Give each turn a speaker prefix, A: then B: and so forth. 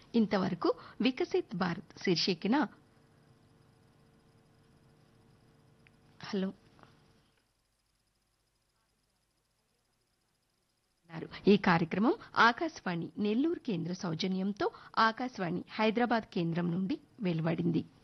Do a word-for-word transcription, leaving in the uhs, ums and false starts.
A: ఇంతవరకు వికసిత్ భారత్ శీర్షికన హలో ఈ కార్యక్రమం ఆకాశవాణి నెల్లూరు కేంద్ర సౌజన్యంతో ఆకాశవాణి హైదరాబాద్ కేంద్రం నుండి వెలువడింది.